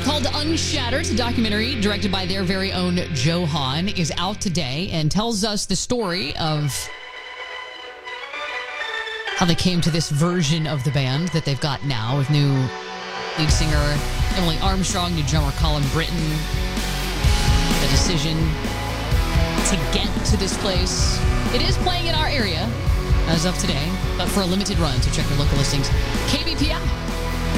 called Unshattered. It's a documentary directed by their very own Joe Hahn, is out today and tells us the story of how they came to this version of the band that they've got now with new lead singer Emily Armstrong, new drummer Colin Britton. The decision to get to this place. It is playing in our area as of today, but for a limited run, so check your local listings. KBPI.